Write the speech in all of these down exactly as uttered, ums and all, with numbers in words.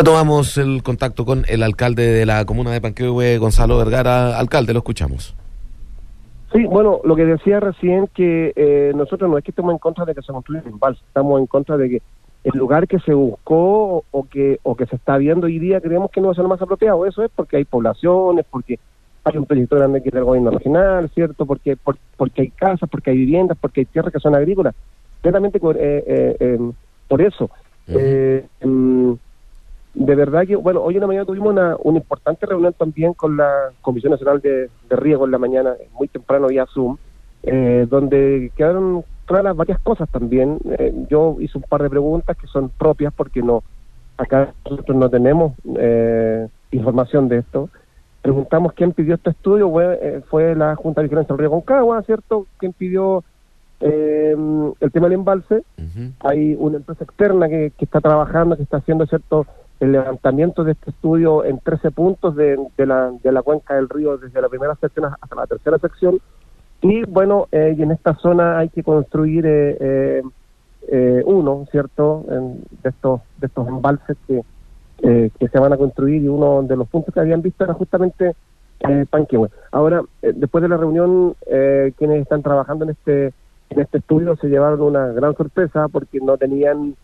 Retomamos el contacto con el alcalde de la comuna de Panquehue, Gonzalo Vergara. Alcalde, lo escuchamos. Sí, bueno, lo que decía recién que eh, nosotros no es que estemos en contra de que se construya un embalse, estamos en contra de que el lugar que se buscó o que o que se está viendo hoy día creemos que no va a ser lo más apropiado. Eso es porque hay poblaciones, porque hay un proyecto grande que es del gobierno regional, ¿cierto? Porque por, porque hay casas, porque hay viviendas, porque hay tierras que son agrícolas. Claramente eh, eh, eh, por eso. Uh-huh. eh, um, de verdad que, bueno, hoy en la mañana tuvimos una, una importante reunión también con la Comisión Nacional de, de Riego en la mañana, muy temprano vía Zoom, eh, donde quedaron claras varias cosas también. Eh, yo hice un par de preguntas que son propias porque no acá nosotros no tenemos eh, información de esto. Preguntamos quién pidió este estudio, fue, eh, fue la Junta de Vigilancia del Río Aconcagua, ¿cierto? ¿Quién pidió eh, el tema del embalse? Uh-huh. Hay una empresa externa que, que está trabajando, que está haciendo, ¿cierto?, el levantamiento de este estudio en trece puntos de, de, la, de la cuenca del río, desde la primera sección hasta la tercera sección. Y bueno, eh, y en esta zona hay que construir eh, eh, eh, uno, ¿cierto?, en, de estos de estos embalses que, eh, que se van a construir, y uno de los puntos que habían visto era justamente eh, Panquehue. Ahora, eh, después de la reunión, eh, quienes están trabajando en este en este estudio se llevaron una gran sorpresa porque no tenían...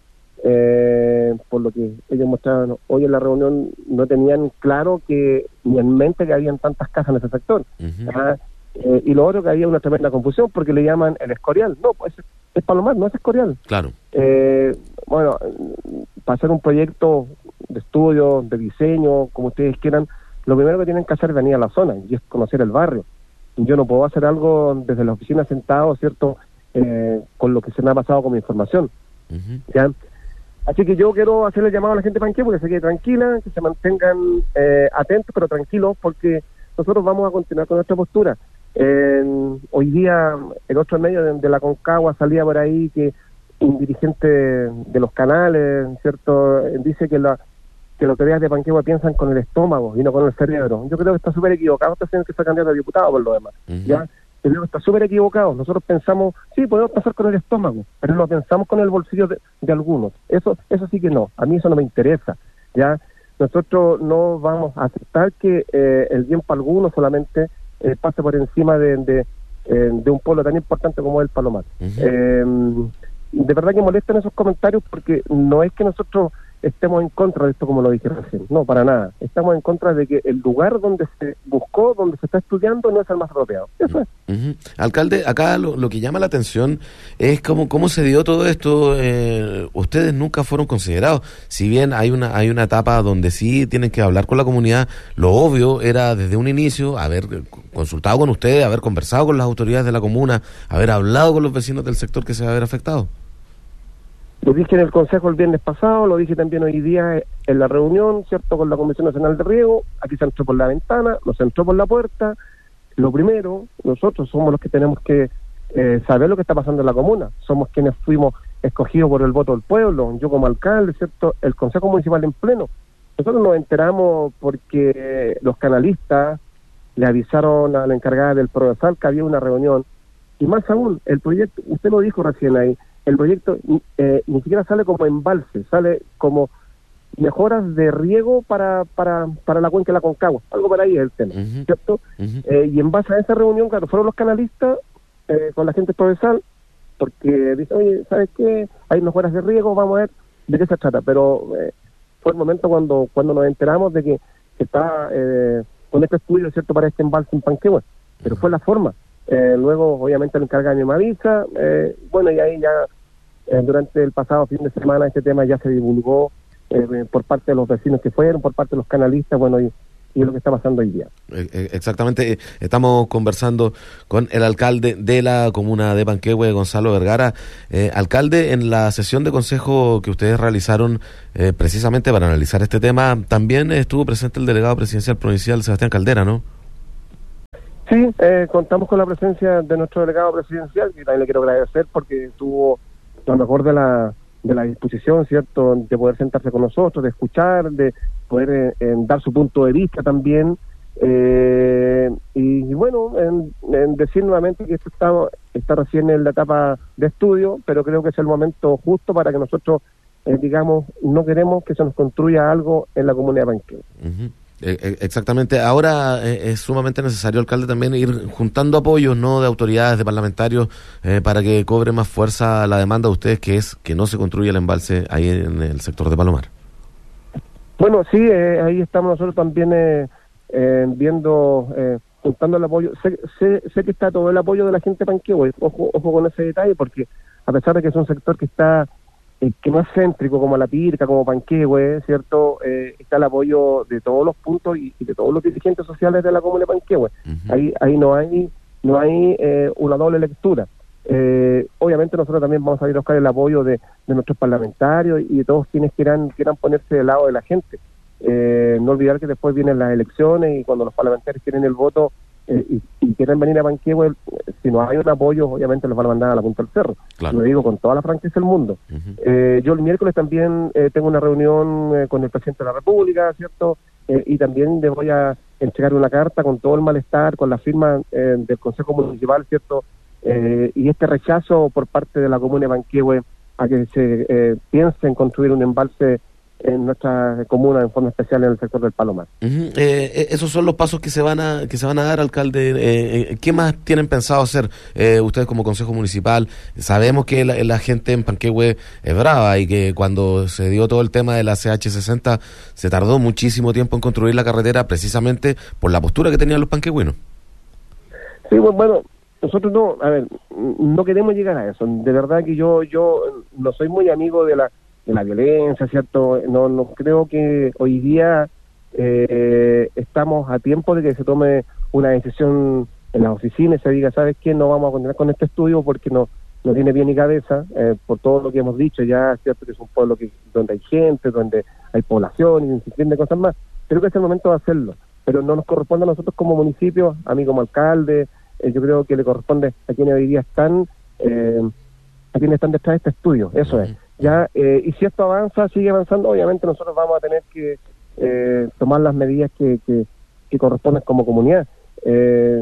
Eh, por lo que ellos mostraban hoy en la reunión, no tenían claro que ni en mente que habían tantas casas en ese sector. Uh-huh. ¿Ah? Eh, y lo otro, que había una tremenda confusión porque le llaman el Escorial. No, pues es Palomar, no es Escorial. Claro. Eh, bueno, para hacer un proyecto de estudio, de diseño, como ustedes quieran, lo primero que tienen que hacer es venir a la zona y es conocer el barrio. Yo no puedo hacer algo desde la oficina sentado, ¿cierto?, eh, con lo que se me ha pasado con mi información. Uh-huh. ¿Ya? Así que yo quiero hacerle llamado a la gente de Panquehue que se quede tranquila, que se mantengan eh, atentos, pero tranquilos, porque nosotros vamos a continuar con nuestra postura. Eh, hoy día, el otro medio de, de la Aconcagua salía por ahí que un dirigente de los canales, ¿cierto?, dice que, la, que los autoridades de Panquehue piensan con el estómago y no con el cerebro. Yo creo que está súper equivocado este señor que está candidato a diputado por lo demás. Uh-huh. ¿Ya? Yo creo que está súper equivocado. Nosotros pensamos, sí, podemos pensar con el estómago, pero no pensamos con el bolsillo de, de algunos. Eso eso sí que no, a mí eso no me interesa. Ya, nosotros no vamos a aceptar que eh, el bien para algunos solamente eh, pase por encima de, de, eh, de un pueblo tan importante como es el Palomar. Uh-huh. eh, de verdad que molestan esos comentarios porque no es que nosotros estemos en contra de esto, como lo dije recién, no, para nada. Estamos en contra de que el lugar donde se buscó, donde se está estudiando, no es el más apropiado. Eso es. Uh-huh. Alcalde, acá lo, lo que llama la atención es cómo, cómo se dio todo esto. Eh, ustedes nunca fueron considerados. Si bien hay una hay una etapa donde sí tienen que hablar con la comunidad, lo obvio era desde un inicio haber consultado con ustedes, haber conversado con las autoridades de la comuna, haber hablado con los vecinos del sector que se va a ver afectado. Lo dije en el Consejo el viernes pasado, lo dije también hoy día en la reunión, ¿cierto?, con la Comisión Nacional de Riego. Aquí se entró por la ventana, no se entró por la puerta. Lo primero, nosotros somos los que tenemos que eh, saber lo que está pasando en la comuna. Somos quienes fuimos escogidos por el voto del pueblo, yo como alcalde, ¿cierto?, el Consejo Municipal en pleno. Nosotros nos enteramos porque los canalistas le avisaron a la encargada del Prodesal que había una reunión. Y más aún, el proyecto, usted lo dijo recién ahí, el proyecto eh, ni siquiera sale como embalse, sale como mejoras de riego para para para la cuenca de la Aconcagua, algo por ahí es el tema, uh-huh. ¿cierto? Uh-huh. Eh, y en base a esa reunión, claro, fueron los canalistas eh, con la gente provenzal, porque dice, oye, ¿sabes qué? Hay mejoras de riego, vamos a ver de qué se trata, pero eh, fue el momento cuando cuando nos enteramos de que, que está eh, con este estudio, ¿cierto?, para este embalse en Panquehue, pero fue la forma. Eh, luego, obviamente, el encargado me avisa, eh, bueno, y ahí ya Eh, durante el pasado fin de semana este tema ya se divulgó eh, por parte de los vecinos que fueron, por parte de los canalistas, bueno, y, y lo que está pasando hoy día. Exactamente, estamos conversando con el alcalde de la comuna de Panquehue, Gonzalo Vergara. Eh, alcalde, en la sesión de consejo que ustedes realizaron eh, precisamente para analizar este tema, también estuvo presente el delegado presidencial provincial Sebastián Caldera, ¿no? Sí, eh, contamos con la presencia de nuestro delegado presidencial, y también le quiero agradecer porque tuvo lo mejor de la de la disposición, ¿cierto?, de poder sentarse con nosotros, de escuchar, de poder eh, en dar su punto de vista también, eh, y, y bueno, en, en decir nuevamente que esto está, está recién en la etapa de estudio, pero creo que es el momento justo para que nosotros eh, digamos, no queremos que se nos construya algo en la comunidad de Panquehue. Uh-huh. Eh, exactamente. Ahora eh, es sumamente necesario, alcalde, también ir juntando apoyos, ¿no?, de autoridades, de parlamentarios, eh, para que cobre más fuerza la demanda de ustedes, que es que no se construya el embalse ahí en el sector de Palomar. Bueno, sí, eh, ahí estamos nosotros también eh, eh, viendo, eh, juntando el apoyo. Sé, sé, sé que está todo el apoyo de la gente de Panquehue, ojo, ojo con ese detalle, porque a pesar de que es un sector que está Eh, que no es céntrico como La Pirca, como Panquehue, ¿cierto? Eh, está el apoyo de todos los puntos y, y de todos los dirigentes sociales de la comuna de Panquehue. Uh-huh. Ahí ahí no hay no hay eh, una doble lectura. Eh, obviamente nosotros también vamos a ir a buscar el apoyo de, de nuestros parlamentarios y de todos quienes quieran quieran ponerse del lado de la gente. Eh, no olvidar que después vienen las elecciones y cuando los parlamentarios quieren el voto eh, y, y quieren venir a Panquehue, si no hay un apoyo, obviamente los van a mandar a la punta del cerro. Claro. Lo digo con toda la franqueza del mundo. Uh-huh. Eh, yo el miércoles también eh, tengo una reunión eh, con el presidente de la República, ¿cierto? Eh, y también le voy a entregar una carta con todo el malestar, con la firma eh, del Consejo Municipal, ¿cierto? Eh, y este rechazo por parte de la comuna de Panquehue a que se eh, piense en construir un embalse en nuestra comuna, en forma especial en el sector del Palomar. Uh-huh. Eh, esos son los pasos que se van a que se van a dar, alcalde. Eh, ¿Qué más tienen pensado hacer eh, ustedes como Consejo Municipal? Sabemos que la, la gente en Panquehue es brava y que cuando se dio todo el tema de la C H sesenta se tardó muchísimo tiempo en construir la carretera precisamente por la postura que tenían los panquehüenos. Sí, bueno, nosotros no, a ver, no queremos llegar a eso. De verdad que yo yo no soy muy amigo de la de la violencia, ¿cierto? No, no creo que hoy día eh, estamos a tiempo de que se tome una decisión en las oficinas y se diga, ¿sabes qué? No vamos a continuar con este estudio porque no no tiene pie ni cabeza, eh, por todo lo que hemos dicho ya, ¿cierto? Que es un pueblo que donde hay gente, donde hay población y un sinfín de cosas más. Creo que es el momento de hacerlo, pero no nos corresponde a nosotros como municipio, a mí como alcalde, eh, yo creo que le corresponde a quienes hoy día están, eh, a quienes están detrás de este estudio, eso es. Ya, eh, y si esto avanza, sigue avanzando, obviamente nosotros vamos a tener que eh, tomar las medidas que, que, que corresponden como comunidad. Eh,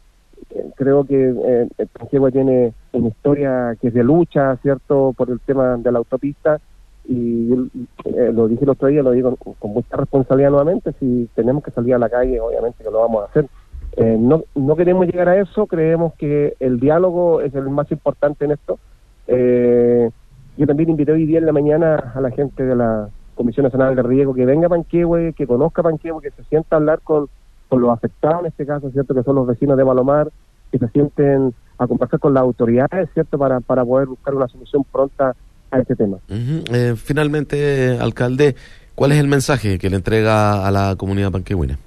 creo que eh, Panquehue tiene una historia que es de lucha, ¿cierto?, por el tema de la autopista, y eh, lo dije el otro día, lo digo con, con mucha responsabilidad nuevamente, si tenemos que salir a la calle, obviamente que lo vamos a hacer. Eh, no, no queremos llegar a eso, creemos que el diálogo es el más importante en esto. Eh, Yo también invité hoy día en la mañana a la gente de la Comisión Nacional de Riego que venga a Panquehue, que conozca Panquehue, que se sienta a hablar con, con los afectados en este caso, ¿cierto?, que son los vecinos de Palomar, que se sienten a conversar con las autoridades, ¿cierto?, para, para poder buscar una solución pronta a este tema. Uh-huh. Eh, finalmente, alcalde, ¿cuál es el mensaje que le entrega a la comunidad panquehuina?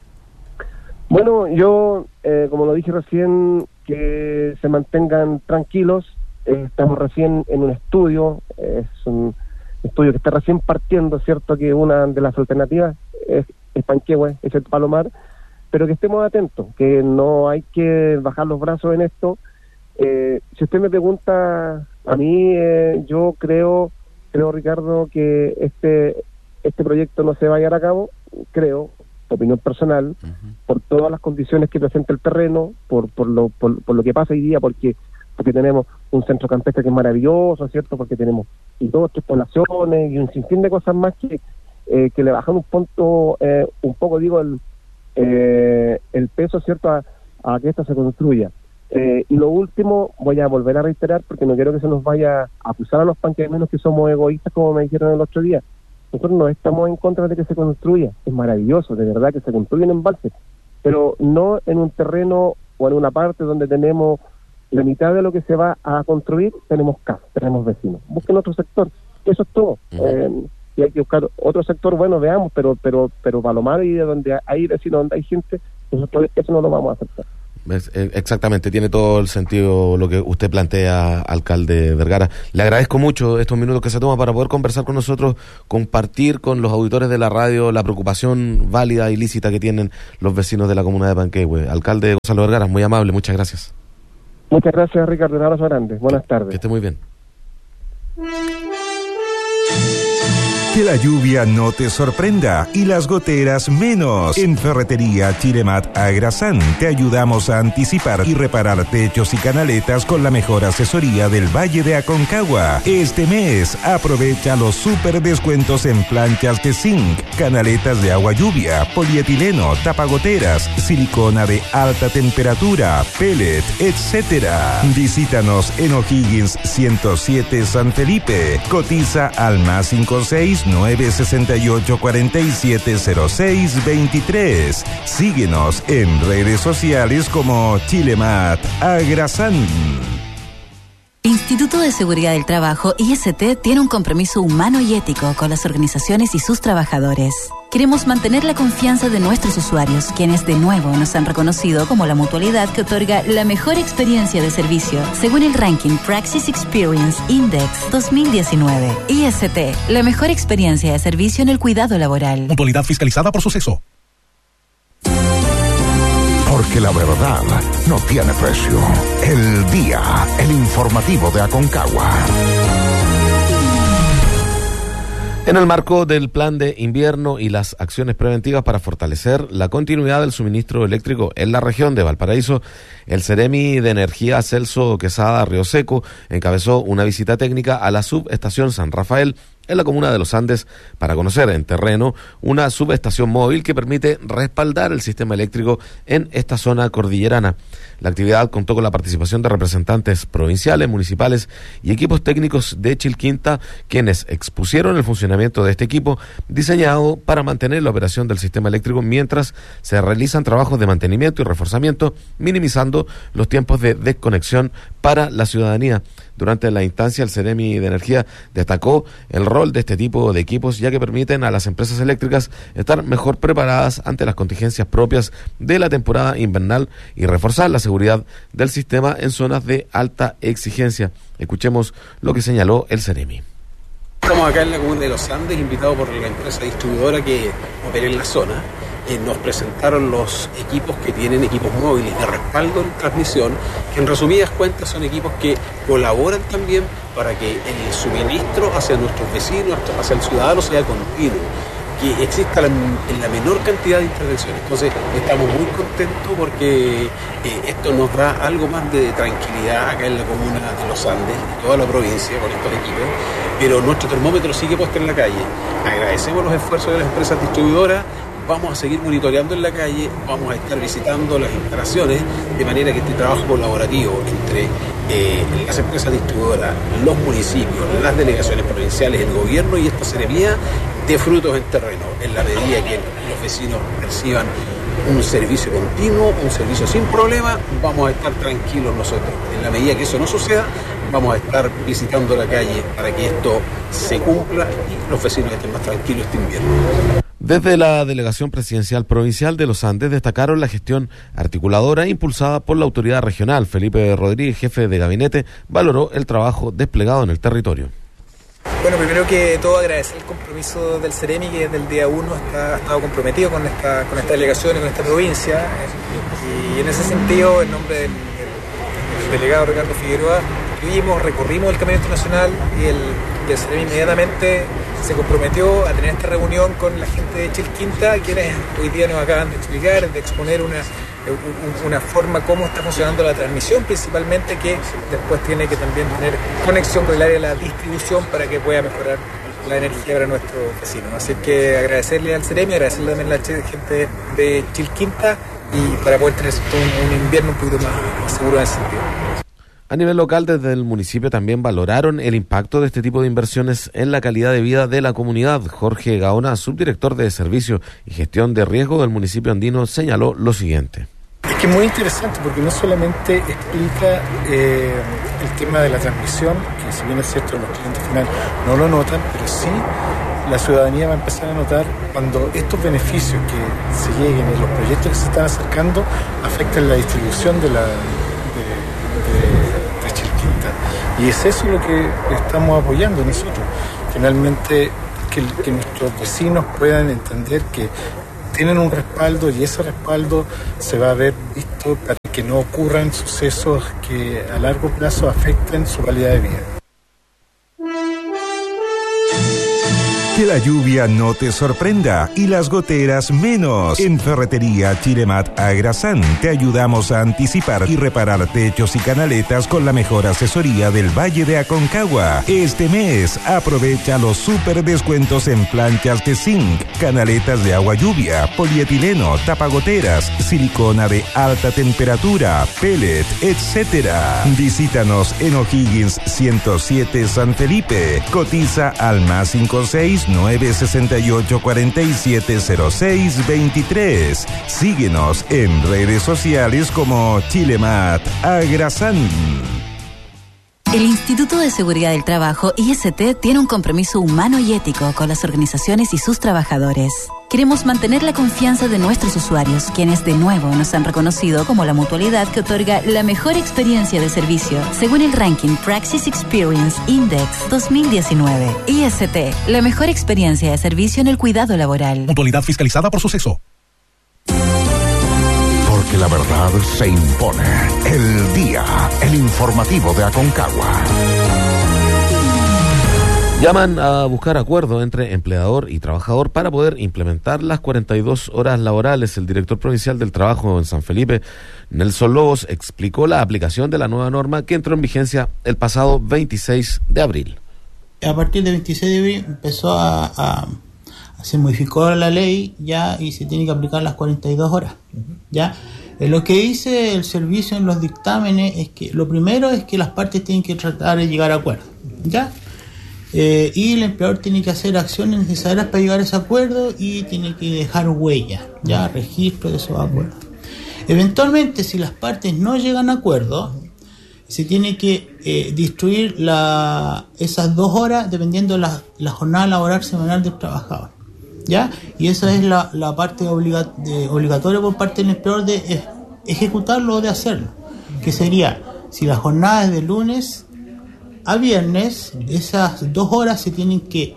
Bueno, yo, eh, como lo dije recién, que se mantengan tranquilos. Eh, estamos recién en un estudio, es un estudio que está recién partiendo, ¿cierto?, que una de las alternativas es, es Panquehue, es el Palomar, pero que estemos atentos, que no hay que bajar los brazos en esto. Eh, si usted me pregunta a mí, eh, yo creo, creo Ricardo, que este este proyecto no se va a llevar a cabo, creo, opinión personal, uh-huh. por todas las condiciones que presenta el terreno, por por lo por, por lo que pasa hoy día, porque porque tenemos un centro campestre que es maravilloso, ¿cierto?, porque tenemos y dos, tres poblaciones y un sinfín de cosas más que eh, que le bajan un punto, eh, un poco, digo, el eh, el peso, ¿cierto?, a, a que esto se construya. Eh, y lo último, voy a volver a reiterar, porque no quiero que se nos vaya a acusar a los panquehuenos que somos egoístas, como me dijeron el otro día. Nosotros no estamos en contra de que se construya, es maravilloso, de verdad, que se construyen embalses, pero no en un terreno o en una parte donde tenemos la mitad de lo que se va a construir, tenemos casas, tenemos vecinos. Busquen otro sector, eso es todo. Uh-huh. Eh, y hay que buscar otro sector, bueno, veamos, pero pero pero Palomar, y de donde hay vecinos, donde hay gente, nosotros eso no lo vamos a aceptar. Exactamente, tiene todo el sentido lo que usted plantea, alcalde Vergara. Le agradezco mucho estos minutos que se toma para poder conversar con nosotros, compartir con los auditores de la radio la preocupación válida y lícita que tienen los vecinos de la comuna de Panquehue. Alcalde Gonzalo Vergara, muy amable, muchas gracias. Muchas gracias, Ricardo, un abrazo grande, buenas tardes. Que esté muy bien. Que la lluvia no te sorprenda y las goteras menos. En Ferretería Chilemat Agrasán te ayudamos a anticipar y reparar techos y canaletas con la mejor asesoría del Valle de Aconcagua. Este mes aprovecha los super descuentos en planchas de zinc, canaletas de agua lluvia, polietileno, tapagoteras, silicona de alta temperatura, pellet, etcétera. Visítanos en O'Higgins ciento siete San Felipe. Cotiza al más cinco seis nueve seis ocho cuatro siete cero seis veintitrés. Síguenos en redes sociales como Chilemat Agrasán. Instituto de Seguridad del Trabajo, I S T, tiene un compromiso humano y ético con las organizaciones y sus trabajadores. Queremos mantener la confianza de nuestros usuarios, quienes de nuevo nos han reconocido como la mutualidad que otorga la mejor experiencia de servicio, según el ranking Praxis Experience Index dos mil diecinueve. I S T, la mejor experiencia de servicio en el cuidado laboral. Mutualidad fiscalizada por Suceso. Porque la verdad no tiene precio. El Día, el informativo de Aconcagua. En el marco del plan de invierno y las acciones preventivas para fortalecer la continuidad del suministro eléctrico en la región de Valparaíso, el Ceremi de Energía Celso Quesada Río Seco encabezó una visita técnica a la subestación San Rafael en la comuna de Los Andes para conocer en terreno una subestación móvil que permite respaldar el sistema eléctrico en esta zona cordillerana. La actividad contó con la participación de representantes provinciales, municipales y equipos técnicos de Chilquinta, quienes expusieron el funcionamiento de este equipo diseñado para mantener la operación del sistema eléctrico mientras se realizan trabajos de mantenimiento y reforzamiento, minimizando los tiempos de desconexión para la ciudadanía. Durante la instancia, el Ceremi de Energía destacó el rol de este tipo de equipos, ya que permiten a las empresas eléctricas estar mejor preparadas ante las contingencias propias de la temporada invernal y reforzar la seguridad del sistema en zonas de alta exigencia. Escuchemos lo que señaló el Ceremi. Estamos acá en la comuna de Los Andes, invitados por la empresa distribuidora que opera en la zona. Eh, nos presentaron los equipos que tienen equipos móviles de respaldo en transmisión, que en resumidas cuentas son equipos que colaboran también para que el suministro hacia nuestros vecinos, hacia el ciudadano sea continuo, que exista la, en la menor cantidad de intervenciones. Entonces estamos muy contentos porque eh, esto nos da algo más de tranquilidad acá en la comuna de Los Andes, en toda la provincia con estos equipos, pero nuestro termómetro sigue puesto en la calle. Agradecemos los esfuerzos de las empresas distribuidoras. Vamos a seguir monitoreando en la calle, vamos a estar visitando las instalaciones, de manera que este trabajo colaborativo entre eh, las empresas distribuidoras, los municipios, las delegaciones provinciales, el gobierno y esta seremía dé frutos en terreno, en la medida que los vecinos reciban un servicio continuo, un servicio sin problema, vamos a estar tranquilos nosotros. En la medida que eso no suceda, vamos a estar visitando la calle para que esto se cumpla y los vecinos estén más tranquilos este invierno. Desde la Delegación Presidencial Provincial de Los Andes destacaron la gestión articuladora impulsada por la autoridad regional. Felipe Rodríguez, jefe de gabinete, valoró el trabajo desplegado en el territorio. Bueno, primero que todo agradecer el compromiso del Ceremi, que desde el día uno está, ha estado comprometido con esta, con esta delegación y con esta provincia. Y en ese sentido, en nombre del, del, del delegado Ricardo Figueroa, tuvimos, recorrimos el Camino Internacional y el, el Ceremi inmediatamente se comprometió a tener esta reunión con la gente de Chilquinta, quienes hoy día nos acaban de explicar, de exponer una, una forma cómo está funcionando la transmisión, principalmente, que después tiene que también tener conexión con el área de la distribución para que pueda mejorar la energía para nuestros vecinos. Así que agradecerle al Ceremi, agradecerle también a la gente de Chilquinta y para poder tener un, un invierno un poquito más, más seguro en ese sentido. A nivel local, desde el municipio también valoraron el impacto de este tipo de inversiones en la calidad de vida de la comunidad. Jorge Gaona, subdirector de Servicio y Gestión de Riesgo del municipio andino, señaló lo siguiente. Es que es muy interesante porque no solamente explica eh, el tema de la transmisión, que si bien es cierto los clientes finales no lo notan, pero sí la ciudadanía va a empezar a notar cuando estos beneficios que se lleguen en los proyectos que se están acercando afectan la distribución de la de, de, de Chilquinta. Y es eso lo que estamos apoyando nosotros. Finalmente, que, que nuestros vecinos puedan entender que tienen un respaldo y ese respaldo se va a ver visto para que no ocurran sucesos que a largo plazo afecten su calidad de vida. Que la lluvia no te sorprenda y las goteras menos. En Ferretería Chilemat Agrasán te ayudamos a anticipar y reparar techos y canaletas con la mejor asesoría del Valle de Aconcagua. Este mes aprovecha los super descuentos en planchas de zinc, canaletas de agua lluvia, polietileno, tapagoteras, silicona de alta temperatura, pellet, etcétera. Visítanos en O'Higgins ciento siete San Felipe. Cotiza al más cinco seis nueve seis ocho cuatro siete cero seis veintitrés. Síguenos en redes sociales como Chilemat Agrasán. El Instituto de Seguridad del Trabajo, I S T, tiene un compromiso humano y ético con las organizaciones y sus trabajadores. Queremos mantener la confianza de nuestros usuarios, quienes de nuevo nos han reconocido como la mutualidad que otorga la mejor experiencia de servicio, según el ranking Praxis Experience Index dos mil diecinueve. I S T, la mejor experiencia de servicio en el cuidado laboral. Mutualidad fiscalizada por Suceso. Porque la verdad se impone. El Día, el informativo de Aconcagua. Llaman a buscar acuerdo entre empleador y trabajador para poder implementar las cuarenta y dos horas laborales. El director provincial del trabajo en San Felipe, Nelson Lobos, explicó la aplicación de la nueva norma que entró en vigencia el pasado veintiséis de abril. A partir del veintiséis de abril empezó a, a se modificó la ley ya y se tiene que aplicar las cuarenta y dos horas. Ya eh, lo que dice el servicio en los dictámenes es que lo primero es que las partes tienen que tratar de llegar a acuerdo. Ya. Eh, y el empleador tiene que hacer acciones necesarias para llegar a ese acuerdo y tiene que dejar huella, ya registro de esos acuerdos. Eventualmente, si las partes no llegan a acuerdo, se tiene que eh, distribuir la, esas dos horas dependiendo de la, la jornada laboral semanal del trabajador, ya, y esa es la, la parte obliga, de, obligatoria por parte del empleador de eh, ejecutarlo o de hacerlo, que sería, si la jornada es de lunes a viernes, esas dos horas se tienen que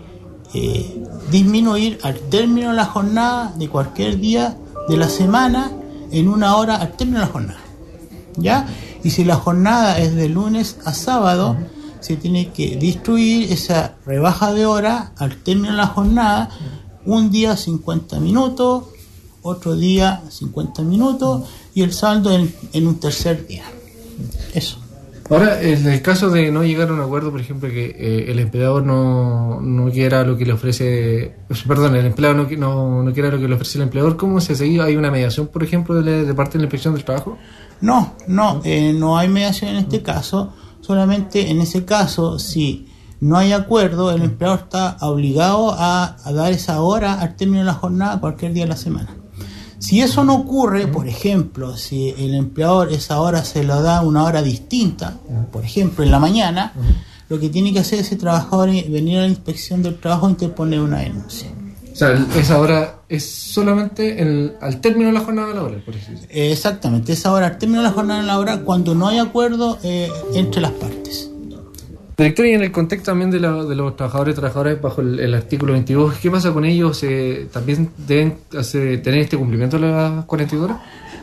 eh, disminuir al término de la jornada de cualquier día de la semana en una hora al término de la jornada, ¿ya? Y si la jornada es de lunes a sábado, se tiene que distribuir esa rebaja de hora al término de la jornada, un día cincuenta minutos, otro día cincuenta minutos y el saldo en, en un tercer día. Eso. Ahora, en el caso de no llegar a un acuerdo, por ejemplo, que eh, el empleador no, no quiera lo que le ofrece, perdón, el empleado no, no, no quiera lo que le ofrece el empleador, ¿cómo se hace? ¿Hay una mediación, por ejemplo, de, de parte de la Inspección del Trabajo? No, no, eh, no hay mediación en este caso, solamente en ese caso, si no hay acuerdo, el empleador está obligado a, a dar esa hora al término de la jornada cualquier día de la semana. Si eso no ocurre, por ejemplo, si el empleador esa hora se lo da una hora distinta, por ejemplo en la mañana, uh-huh. lo que tiene que hacer ese trabajador es venir a la Inspección del Trabajo e interponer una denuncia. O sea, esa hora es solamente el, al término de la jornada laboral, por ejemplo. Eh, exactamente, esa hora al término de la jornada laboral cuando no hay acuerdo eh, entre las partes. Director, y en el contexto también de, la, de los trabajadores y trabajadoras bajo el, el artículo veintidós, ¿qué pasa con ellos? Eh, ¿También deben hacer, tener este cumplimiento de las cuarenta y dos horas?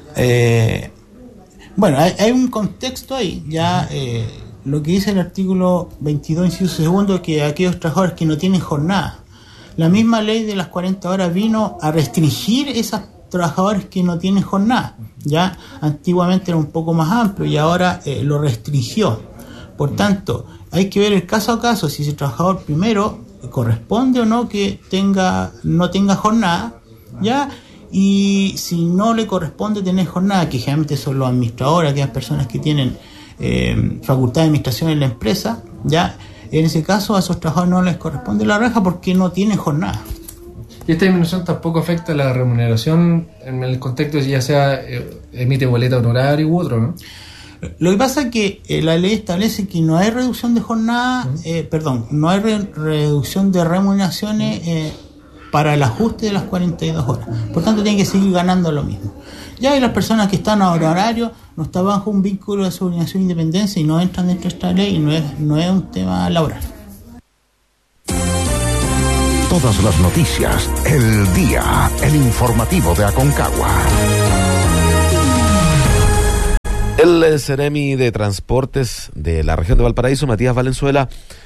Eh, bueno, hay, hay un contexto ahí. Ya eh, lo que dice el artículo veintidós, inciso segundo, es que aquellos trabajadores que no tienen jornada. La misma ley de las cuarenta horas vino a restringir esos trabajadores que no tienen jornada. Ya antiguamente era un poco más amplio y ahora eh, lo restringió. Por tanto, hay que ver el caso a caso si ese trabajador primero corresponde o no que tenga no tenga jornada, ya, y si no le corresponde tener jornada, que generalmente son los administradores, aquellas personas que tienen eh, facultad de administración en la empresa, ya, en ese caso a esos trabajadores no les corresponde la reja porque no tienen jornada. Y esta disminución tampoco afecta la remuneración en el contexto de ya sea eh, emite boleta honorario u otro, ¿no? Lo que pasa es que eh, la ley establece que no hay reducción de jornada, eh, perdón, no hay re- reducción de remuneraciones eh, para el ajuste de las cuarenta y dos horas. Por tanto, tienen que seguir ganando lo mismo. Ya hay las personas que están a horario, no están bajo un vínculo de subordinación e independencia y no entran dentro de esta ley y no es, no es un tema laboral. Todas las noticias, el día, el informativo de Aconcagua. El Ceremi de Transportes de la región de Valparaíso, Matías Valenzuela,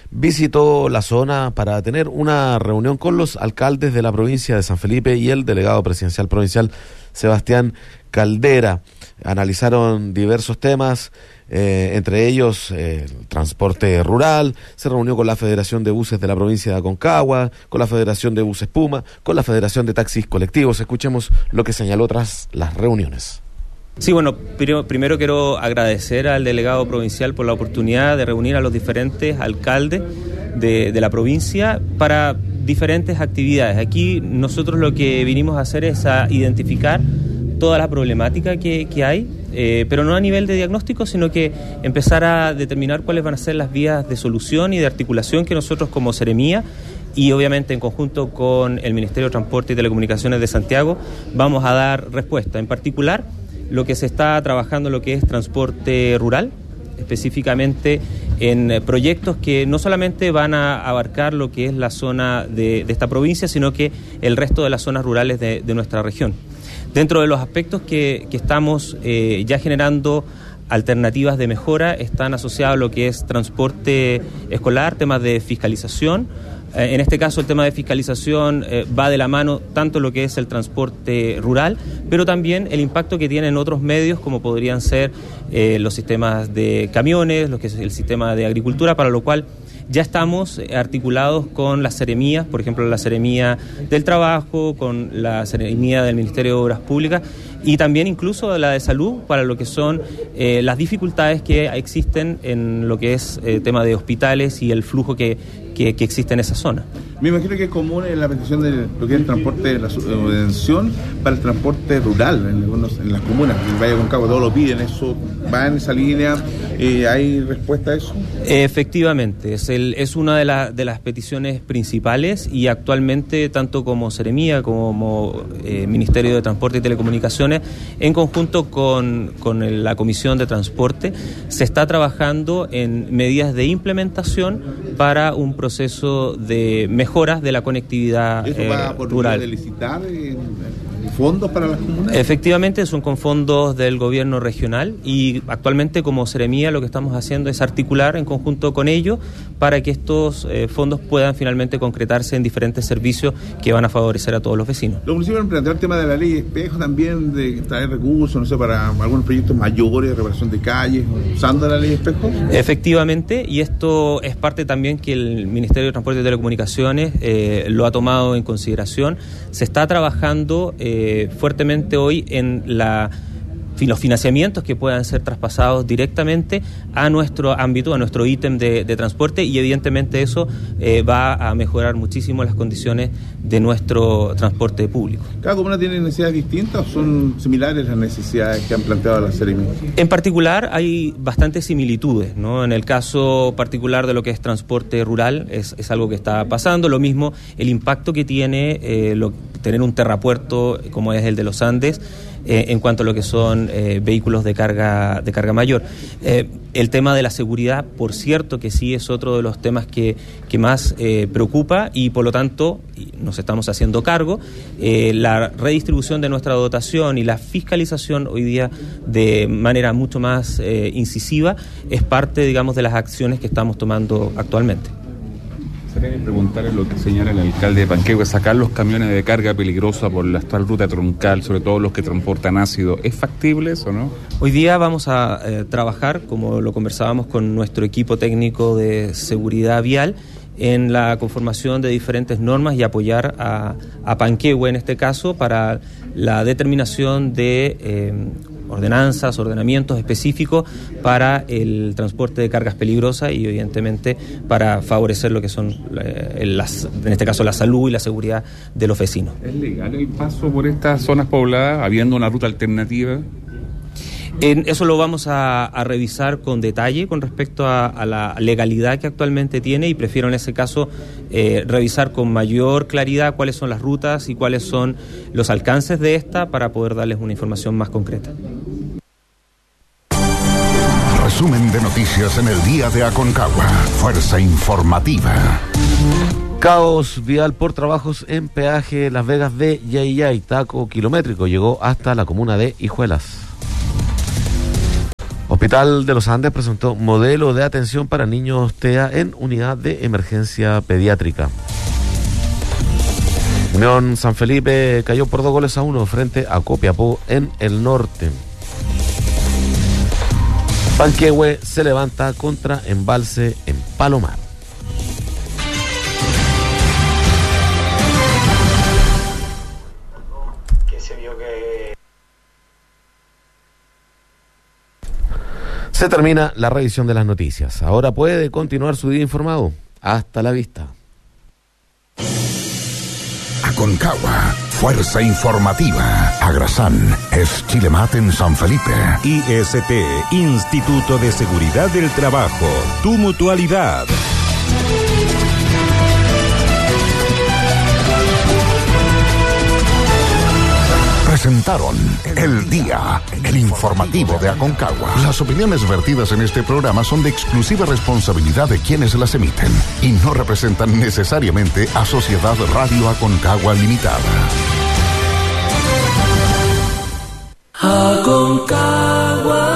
visitó la zona para tener una reunión con los alcaldes de la provincia de San Felipe y el delegado presidencial provincial Sebastián Caldera. Analizaron diversos temas, eh, entre ellos eh, el transporte rural. Se reunió con la Federación de Buses de la provincia de Aconcagua, con la Federación de Buses Puma, con la Federación de Taxis Colectivos. Escuchemos lo que señaló tras las reuniones. Sí, bueno, primero, primero quiero agradecer al delegado provincial por la oportunidad de reunir a los diferentes alcaldes de, de la provincia para diferentes actividades. Aquí nosotros lo que vinimos a hacer es a identificar toda la problemática que, que hay, eh, pero no a nivel de diagnóstico, sino que empezar a determinar cuáles van a ser las vías de solución y de articulación que nosotros como Seremía y obviamente en conjunto con el Ministerio de Transporte y Telecomunicaciones de Santiago vamos a dar respuesta. En particular, lo que se está trabajando lo que es transporte rural, específicamente en proyectos que no solamente van a abarcar lo que es la zona de, de esta provincia, sino que el resto de las zonas rurales de, de nuestra región. Dentro de los aspectos que, que estamos eh, ya generando alternativas de mejora están asociados a lo que es transporte escolar, temas de fiscalización. Eh, en este caso el tema de fiscalización eh, va de la mano tanto lo que es el transporte rural, pero también el impacto que tienen otros medios como podrían ser eh, los sistemas de camiones, lo que es el sistema de agricultura, para lo cual ya estamos articulados con las seremías, por ejemplo la seremía del trabajo, con la seremía del Ministerio de Obras Públicas y también incluso la de salud para lo que son eh, las dificultades que existen en lo que es eh, tema de hospitales y el flujo que, que, que existe en esa zona. Me imagino que es común en la petición de lo que es el transporte, la subvención para el transporte rural en, algunos, en las comunas, en el Valle de Aconcagua, todos lo piden, eso va en esa línea, eh, ¿hay respuesta a eso? Efectivamente, es, el, es una de, la, de las peticiones principales y actualmente tanto como Seremía como eh, Ministerio de Transporte y Telecomunicaciones, en conjunto con, con la Comisión de Transporte, se está trabajando en medidas de implementación para un proceso de mejoras de la conectividad ¿Eso va eh, por rural. de licitar eh, fondos para las comunas? Efectivamente, son con fondos del gobierno regional y actualmente como Seremía lo que estamos haciendo es articular en conjunto con ellos para que estos eh, fondos puedan finalmente concretarse en diferentes servicios que van a favorecer a todos los vecinos. Los municipios han planteado el tema de la ley de espejo también, de traer recursos, no sé, para algunos proyectos mayores de reparación de calles, usando la ley de espejo. Efectivamente, y esto es parte también que el Ministerio de Transporte y Telecomunicaciones eh, lo ha tomado en consideración. Se está trabajando eh, fuertemente hoy en la los financiamientos que puedan ser traspasados directamente a nuestro ámbito, a nuestro ítem de, de transporte y evidentemente eso eh, va a mejorar muchísimo las condiciones de nuestro transporte público. ¿Cada comuna tiene necesidades distintas o son similares las necesidades que han planteado las Seremi? En particular hay bastantes similitudes, ¿no? En el caso particular de lo que es transporte rural es, es algo que está pasando, lo mismo el impacto que tiene eh, lo, tener un terrapuerto como es el de los Andes, Eh, en cuanto a lo que son eh, vehículos de carga de carga mayor. Eh, el tema de la seguridad, por cierto, que sí es otro de los temas que, que más eh, preocupa y por lo tanto nos estamos haciendo cargo. Eh, la redistribución de nuestra dotación y la fiscalización hoy día de manera mucho más eh, incisiva es parte, digamos, de las acciones que estamos tomando actualmente. Sería preguntarle lo que señala el alcalde de Panquehue, sacar los camiones de carga peligrosa por la actual ruta troncal, sobre todo los que transportan ácido. ¿Es factible eso, no? Hoy día vamos a eh, trabajar, como lo conversábamos con nuestro equipo técnico de seguridad vial, en la conformación de diferentes normas y apoyar a, a Panquehue en este caso para la determinación de eh, ordenanzas, ordenamientos específicos para el transporte de cargas peligrosas y evidentemente para favorecer lo que son eh, las, en este caso la salud y la seguridad de los vecinos. ¿Es legal el paso por estas zonas pobladas habiendo una ruta alternativa? En eso lo vamos a, a revisar con detalle con respecto a, a la legalidad que actualmente tiene y prefiero en ese caso eh, revisar con mayor claridad cuáles son las rutas y cuáles son los alcances de esta para poder darles una información más concreta. Resumen de noticias en el día de Aconcagua. Fuerza informativa. Caos vial por trabajos en peaje Las Vegas de Yayay, taco kilométrico, llegó hasta la comuna de Hijuelas. Hospital Hospital de los Andes presentó modelo de atención para niños T E A en unidad de emergencia pediátrica. Unión San Felipe cayó por dos goles a uno frente a Copiapó en el norte. Panquehue se levanta contra Embalse en Palomar. Se termina la revisión de las noticias. Ahora puede continuar su día informado. Hasta la vista. Aconcagua, fuerza informativa. Agrasan es Chilemat en San Felipe. I S T, Instituto de Seguridad del Trabajo. Tu mutualidad. Presentaron El Día, el informativo de Aconcagua. Las opiniones vertidas en este programa son de exclusiva responsabilidad de quienes las emiten y no representan necesariamente a Sociedad Radio Aconcagua Limitada. Aconcagua.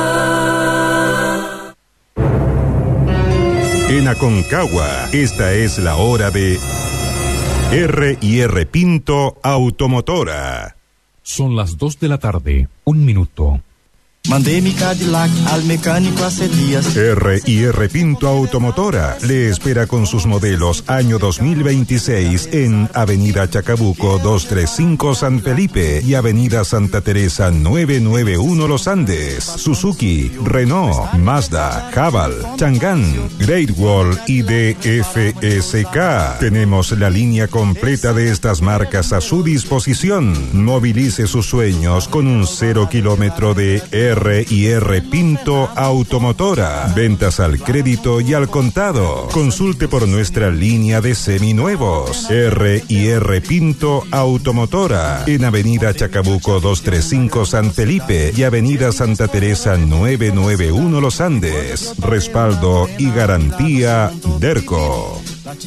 En Aconcagua, esta es la hora de R y R Pinto Automotora. Son las dos de la tarde, un minuto. Mandé mi Cadillac al mecánico hace días. R y R Pinto Automotora le espera con sus modelos año dos mil veintiséis en Avenida Chacabuco doscientos treinta y cinco San Felipe y Avenida Santa Teresa novecientos noventa y uno Los Andes. Suzuki, Renault, Mazda, Haval, Chang'an, Great Wall y D F S K. Tenemos la línea completa de estas marcas a su disposición. Movilice sus sueños con un cero kilómetro de R y R Pinto Automotora. Ventas al crédito y al contado. Consulte por nuestra línea de seminuevos. R y R Pinto Automotora. En Avenida Chacabuco doscientos treinta y cinco San Felipe y Avenida Santa Teresa novecientos noventa y uno Los Andes. Respaldo y garantía Derco.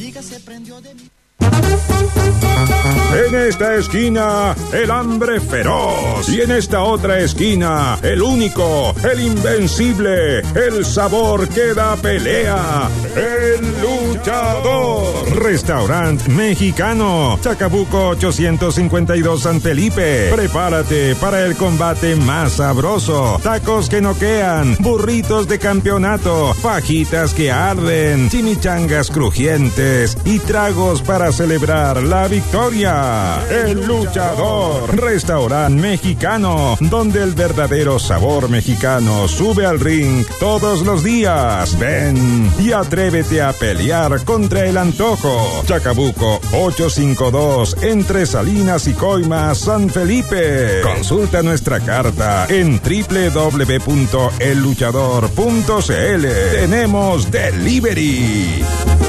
En esta esquina, el hambre feroz. Y en esta otra esquina, el único, el invencible, el sabor que da pelea, el luchador. Restaurante Mexicano, Chacabuco ochocientos cincuenta y dos San Felipe. Prepárate para el combate más sabroso. Tacos que noquean, burritos de campeonato, fajitas que arden, chimichangas crujientes y tragos para celebrar la victoria. El luchador. Restaurante Mexicano, donde el verdadero sabor mexicano sube al ring todos los días. Ven y atrévete a pelear contra el antojo. Chacabuco ochocientos cincuenta y dos entre Salinas y Coimas, San Felipe. Consulta nuestra carta en doble u doble u doble u punto el luchador punto c l. Tenemos delivery.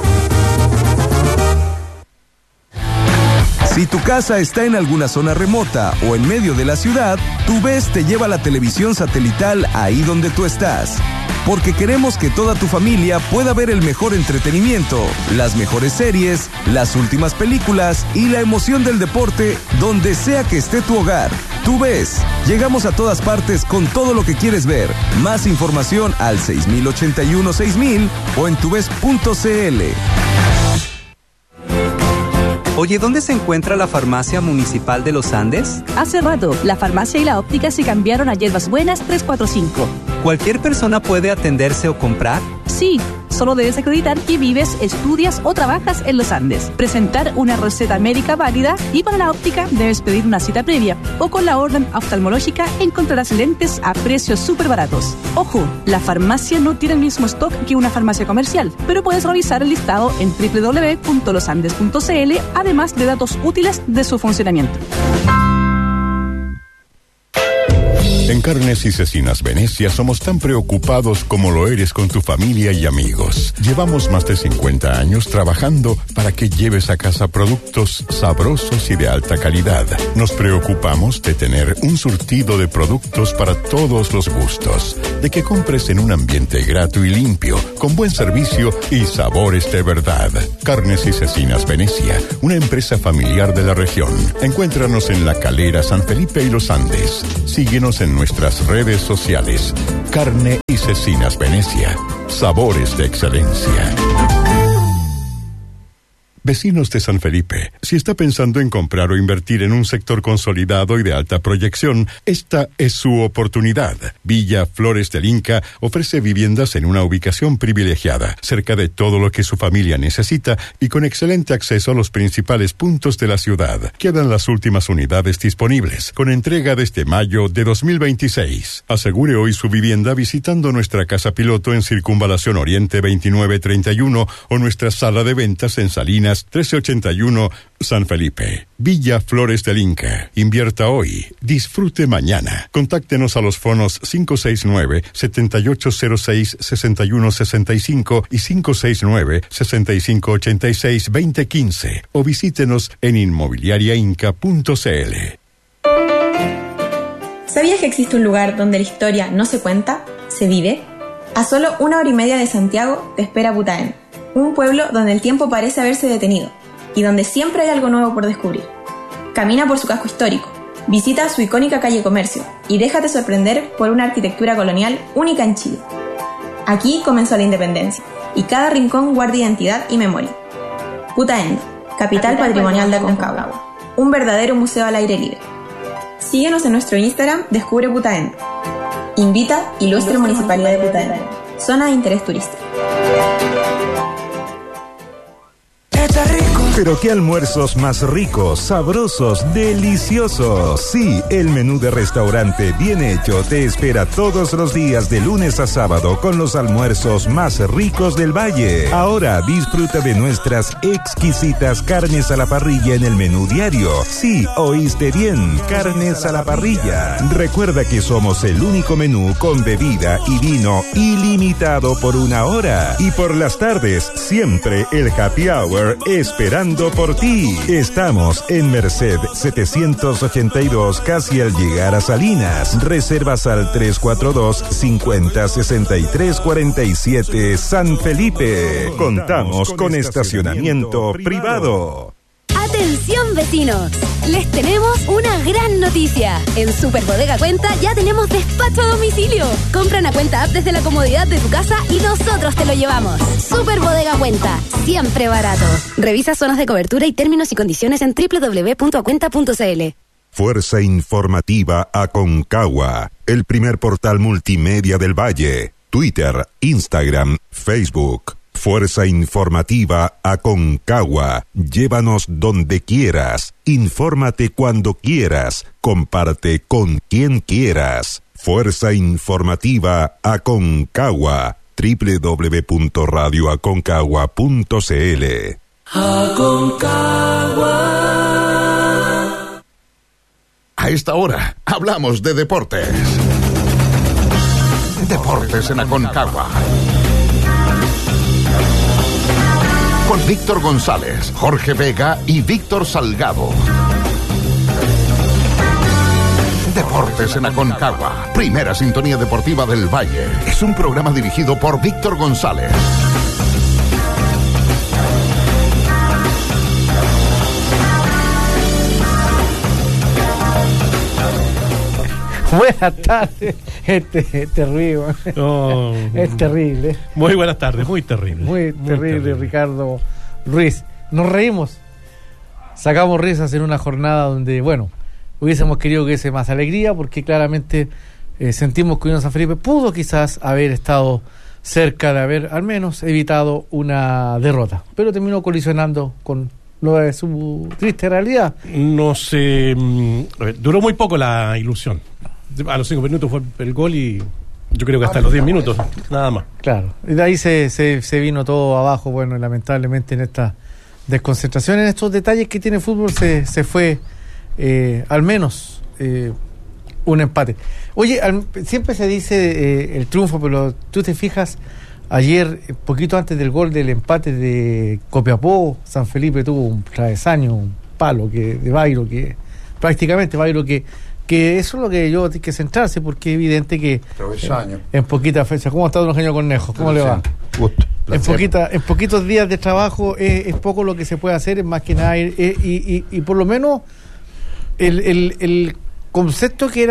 Si tu casa está en alguna zona remota o en medio de la ciudad, TuVes te lleva la televisión satelital ahí donde tú estás. Porque queremos que toda tu familia pueda ver el mejor entretenimiento, las mejores series, las últimas películas y la emoción del deporte donde sea que esté tu hogar. TuVes, llegamos a todas partes con todo lo que quieres ver. Más información al seis mil ochenta y uno seis mil o en tuves punto c l. Oye, ¿dónde se encuentra la farmacia municipal de Los Andes? Hace rato, la farmacia y la óptica se cambiaron a Hierbas Buenas trescientos cuarenta y cinco. ¿Cualquier persona puede atenderse o comprar? Sí, solo debes acreditar que vives, estudias o trabajas en Los Andes, presentar una receta médica válida y para la óptica debes pedir una cita previa o con la orden oftalmológica encontrarás lentes a precios súper baratos. Ojo, la farmacia no tiene el mismo stock que una farmacia comercial, pero puedes revisar el listado en doble u doble u doble u punto los andes punto c l, además de datos útiles de su funcionamiento. En Carnes y Cecinas Venecia somos tan preocupados como lo eres con tu familia y amigos. Llevamos más de cincuenta años trabajando para que lleves a casa productos sabrosos y de alta calidad. Nos preocupamos de tener un surtido de productos para todos los gustos, de que compres en un ambiente grato y limpio, con buen servicio y sabores de verdad. Carnes y Cecinas Venecia, una empresa familiar de la región. Encuéntranos en La Calera, San Felipe y Los Andes. Síguenos en en nuestras redes sociales. Carne y Cecinas Venecia. Sabores de excelencia. Vecinos de San Felipe, si está pensando en comprar o invertir en un sector consolidado y de alta proyección, esta es su oportunidad. Villa Flores del Inca ofrece viviendas en una ubicación privilegiada, cerca de todo lo que su familia necesita y con excelente acceso a los principales puntos de la ciudad. Quedan las últimas unidades disponibles, con entrega desde mayo de dos mil veintiséis. Asegure hoy su vivienda visitando nuestra casa piloto en Circunvalación Oriente veintinueve treinta y uno o nuestra sala de ventas en Salinas trece ochenta y uno, San Felipe. Villa Flores del Inca. Invierta hoy. Disfrute mañana. Contáctenos a los fonos cinco seis nueve, siete ocho cero seis, seis uno seis cinco y cinco seis nueve, seis cinco ocho seis, dos cero uno cinco o visítenos en inmobiliaria inca punto c l. ¿Sabías que existe un lugar donde la historia no se cuenta, se vive? A solo una hora y media de Santiago te espera Putaén, un pueblo donde el tiempo parece haberse detenido y donde siempre hay algo nuevo por descubrir. Camina por su casco histórico, visita su icónica calle Comercio y déjate sorprender por una arquitectura colonial única en Chile. Aquí comenzó la independencia y cada rincón guarda identidad y memoria. Putaendo, capital, capital patrimonial de Aconcagua, un verdadero museo al aire libre. Síguenos en nuestro Instagram, Descubre Putaendo. Invita Ilustre Municipalidad de Putaendo, zona de interés turístico. Pero qué almuerzos más ricos, sabrosos, deliciosos. Sí, el menú de restaurante Bien Hecho te espera todos los días de lunes a sábado con los almuerzos más ricos del valle. Ahora disfruta de nuestras exquisitas carnes a la parrilla en el menú diario. Sí, oíste bien, carnes a la parrilla. Recuerda que somos el único menú con bebida y vino ilimitado por una hora. Y por las tardes, siempre el happy hour esperando por ti. Estamos en Merced setecientos ochenta y dos, casi al llegar a Salinas. Reservas al tres cuatro dos, cincuenta, sesenta y tres cuarenta y siete, San Felipe. Contamos con estacionamiento privado. ¡Atención, vecinos! Les tenemos una gran noticia. En Super Bodega Cuenta ya tenemos despacho a domicilio. Compra una cuenta app desde la comodidad de tu casa y nosotros te lo llevamos. Super Bodega Cuenta, siempre barato. Revisa zonas de cobertura y términos y condiciones en doble u doble u doble u punto acuenta punto c l. Fuerza Informativa Aconcagua, el primer portal multimedia del Valle. Twitter, Instagram, Facebook. Fuerza Informativa Aconcagua. Llévanos donde quieras. Infórmate cuando quieras. Comparte con quien quieras. Fuerza Informativa Aconcagua. doble u doble u doble u punto radio aconcagua punto c l. Aconcagua. A esta hora hablamos de deportes. Deportes en Aconcagua. Con Víctor González, Jorge Vega y Víctor Salgado. Deportes en Aconcagua, primera sintonía deportiva del Valle. Es un programa dirigido por Víctor González. Buenas tardes. Este es terrible. Oh, es terrible. Muy buenas tardes, muy terrible. Muy, muy terrible, terrible, Ricardo Ruiz. Nos reímos. Sacamos risas en una jornada donde, bueno, hubiésemos querido que hubiese más alegría, porque claramente eh, sentimos que Unión San Felipe pudo quizás haber estado cerca de haber al menos evitado una derrota, pero terminó colisionando con lo de su triste realidad. No sé, duró muy poco la ilusión. A los cinco minutos fue el gol y yo creo que hasta los diez minutos, nada más. Claro, y de ahí se, se, se vino todo abajo. Bueno, lamentablemente en esta desconcentración, en estos detalles que tiene el fútbol, se, se fue eh, al menos eh, un empate. Oye, al, siempre se dice eh, el triunfo, pero tú te fijas, ayer, poquito antes del gol del empate de Copiapó, San Felipe tuvo un travesaño, un palo que de Bairo, que prácticamente Bairo que que eso es lo que yo tengo que centrarse, porque es evidente que en, en poquitas fechas. ¿Cómo está don Eugenio Cornejo? ¿Cómo le va? Gusto. En, poquita, en poquitos días de trabajo es, es poco lo que se puede hacer, es más que nada, y, y, y, y por lo menos el, el, el concepto que era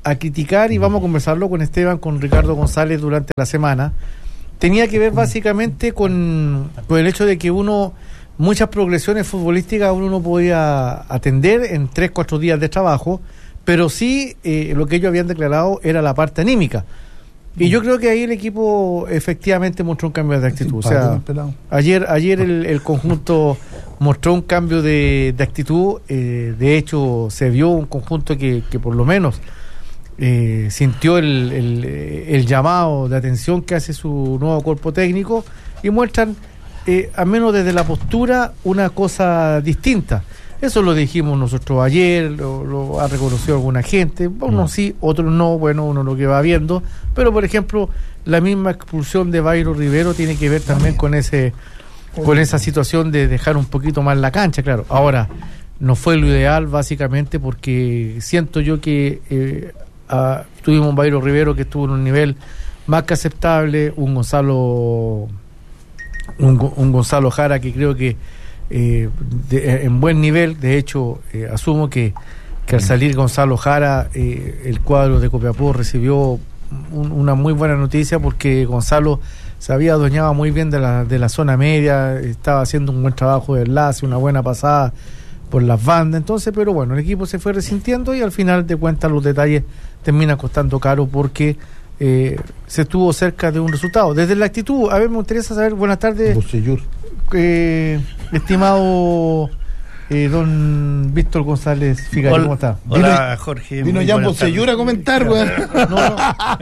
a criticar, y vamos a conversarlo con Esteban, con Ricardo González durante la semana, tenía que ver básicamente con, con el hecho de que uno, muchas progresiones futbolísticas uno no podía atender en tres, cuatro días de trabajo, pero sí eh, lo que ellos habían declarado era la parte anímica. Y yo creo que ahí el equipo efectivamente mostró un cambio de actitud. O sea, ayer ayer el, el conjunto mostró un cambio de, de actitud. Eh, de hecho, se vio un conjunto que, que por lo menos eh, sintió el, el, el llamado de atención que hace su nuevo cuerpo técnico, y muestran, eh, al menos desde la postura, una cosa distinta. Eso lo dijimos nosotros ayer, lo, lo ha reconocido alguna gente, unos sí, otros no, bueno, uno lo que va viendo, pero por ejemplo, la misma expulsión de Bayro Rivero tiene que ver también con ese con esa situación de dejar un poquito más la cancha, claro. Ahora, no fue lo ideal básicamente porque siento yo que eh, a, tuvimos un Bayro Rivero que estuvo en un nivel más que aceptable, un Gonzalo un, un Gonzalo Jara que creo que Eh, de, en buen nivel. De hecho, eh, asumo que, que al salir Gonzalo Jara, eh, el cuadro de Copiapó recibió un, una muy buena noticia, porque Gonzalo se había adueñado muy bien de la, de la zona media, estaba haciendo un buen trabajo de enlace, una buena pasada por las bandas. Entonces, pero bueno, el equipo se fue resintiendo y al final de cuentas los detalles terminan costando caro, porque eh, se estuvo cerca de un resultado. Desde la actitud, a ver, me interesa saber, buenas tardes, eh, estimado eh, don Víctor González Figari, ¿cómo está? Hola, vino, Jorge. Vino ya Bocellur a comentar, güey. No, no,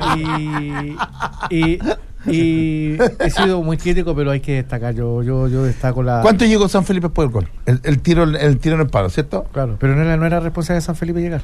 y, y, y he sido muy crítico, pero hay que destacar, yo yo yo destaco la... ¿Cuánto llegó San Felipe después del gol? El, el tiro el tiro en el palo, ¿cierto? Claro, pero no era, no era responsabilidad de San Felipe llegar.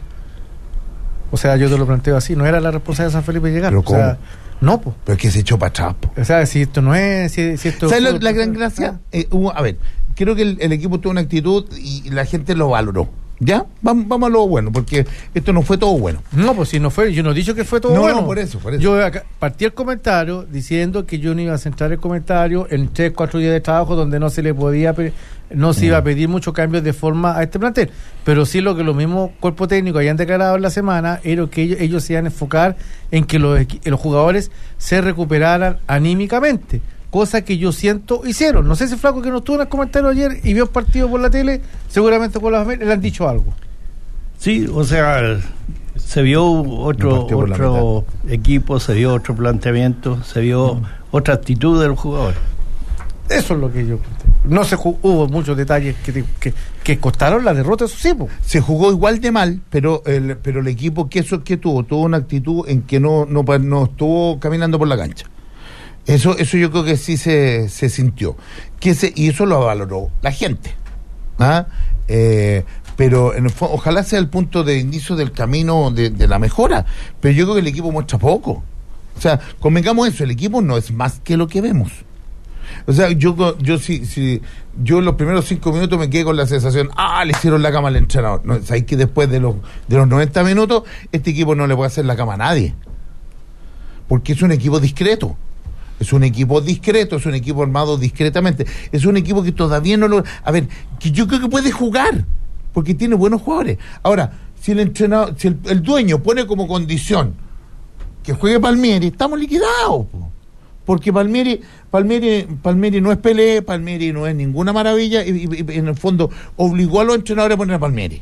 O sea, yo te lo planteo así, no era la responsabilidad de San Felipe llegar. ¿Pero o cómo? sea, no, pues. Pero es que se echó para atrás, po. O sea, si esto no es... Si, si esto ¿Sabes fue, la, la gran gracia? Eh, hubo, a ver, creo que el, el equipo tuvo una actitud y la gente lo valoró. ¿Ya? Vamos, vamos a lo bueno, porque esto no fue todo bueno. No, pues si no fue, yo no he dicho que fue todo no, bueno. No, por eso, por eso. Yo acá partí el comentario diciendo que yo no iba a centrar el comentario en tres, cuatro días de trabajo donde no se le podía, no se iba a pedir muchos cambios de forma a este plantel. Pero sí lo que los mismos cuerpos técnicos habían declarado en la semana era que ellos, ellos se iban a enfocar en que los, los jugadores se recuperaran anímicamente. Cosa que yo siento hicieron. No sé si Flaco, que no estuvo en el comentario ayer y vio el partido por la tele, seguramente con las le han dicho algo. Sí, o sea, se vio otro otro equipo, se vio otro planteamiento, se vio mm. otra actitud del jugador. Eso es lo que yo no se jugó, hubo muchos detalles que, que, que costaron la derrota, eso sí, po. Se jugó igual de mal, pero el pero el equipo que eso que tuvo tuvo una actitud en que no no no estuvo caminando por la cancha. Eso eso yo creo que sí se, se sintió. Que se, y eso lo valoró la gente. ¿Ah? Eh, pero en el, ojalá sea el punto de inicio del camino de, de la mejora. Pero yo creo que el equipo muestra poco. O sea, convengamos eso, el equipo no es más que lo que vemos. O sea, yo yo sí, sí, yo en los primeros cinco minutos me quedé con la sensación, ah, le hicieron la cama al entrenador. No, sabéis que después de los de los noventa minutos, este equipo no le puede hacer la cama a nadie. Porque es un equipo discreto. Es un equipo discreto, es un equipo armado discretamente. Es un equipo que todavía no lo... A ver, que yo creo que puede jugar, porque tiene buenos jugadores. Ahora, si el entrenador, si el, el dueño pone como condición que juegue Palmieri, estamos liquidados, po. Porque Palmieri, Palmieri, Palmieri no es Pelé, Palmieri no es ninguna maravilla, y, y, y en el fondo obligó a los entrenadores a poner a Palmieri.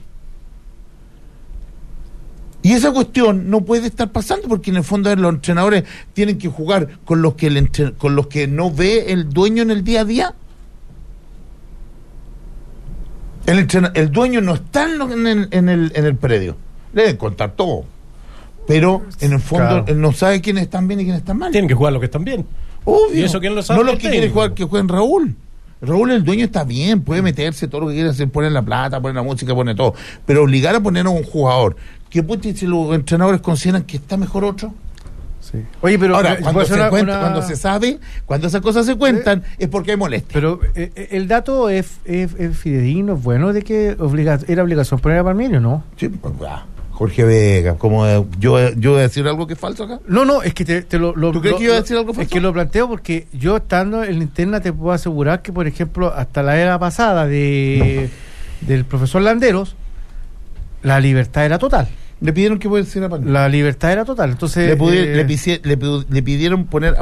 Y esa cuestión no puede estar pasando, porque en el fondo los entrenadores tienen que jugar con los que el entre, con los que no ve el dueño en el día a día. El, entrena, el dueño no está en el, en el en el predio. Le deben contar todo. Pero en el fondo claro, él no sabe quiénes están bien y quiénes están mal. Tienen que jugar los que están bien. Obvio. ¿Y eso quién lo sabe? No los que quieren jugar, que jueguen Raúl. Raúl, el dueño, está bien, puede meterse todo lo que quiera hacer, poner la plata, poner la música, poner todo. Pero obligar a poner a un jugador que pues, si los entrenadores consideran que está mejor otro. Sí. Oye, pero ahora, cuando se, una, cuenta, una... cuando se sabe, cuando esas cosas se cuentan, ¿Sí? es porque hay molestia. Pero eh, el dato es, es, es fidedigno, bueno, de que obliga, era obligación poner a Palmieri, ¿no? Sí, pues, ah, Jorge Vega, como eh, yo, yo voy a decir algo que es falso acá. No, no, es que te, te lo, lo. ¿Tú crees lo, que iba a decir algo falso? Es que lo planteo porque yo estando en la interna te puedo asegurar que, por ejemplo, hasta la era pasada de no. del profesor Landeros, la libertad era total. Le pidieron que pusiera a Palmer. La libertad era total. Entonces le, pudi- eh, le, pisi- le, pu- le pidieron poner a